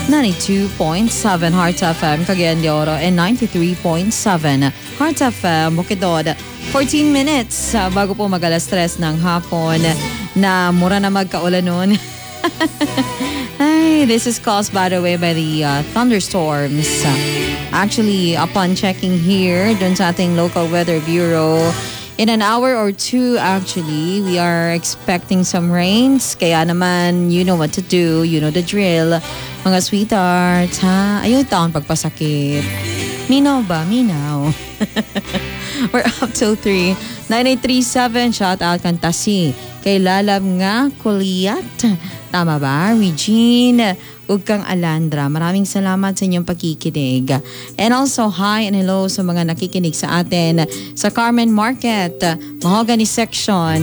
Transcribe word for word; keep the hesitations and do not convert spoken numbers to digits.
ninety-two point seven Heart F M Cagayan de Oro and ninety-three point seven Heart F M Bukidnon. fourteen minutes uh, bago po mag-alas tres ng hapon na mura na magkaulan nun. Ay, this is caused by the way by the uh, thunderstorms. Uh, actually, upon checking here dun sa ating local weather bureau, in an hour or two, actually, we are expecting some rains. Kaya naman, you know what to do. You know the drill. Mga sweethearts, ha? Ayaw taon pagpasakit. Minaw ba? Minaw. We're up till three. nine eight three seven, shout out Kantasi. Kay Lalab nga, Kuliyat. Tama ba? Regine. Ug kang Alandra. Maraming salamat sa inyong pakikinig. And also, hi and hello sa mga nakikinig sa atin sa Carmen Market, Mahogany Section.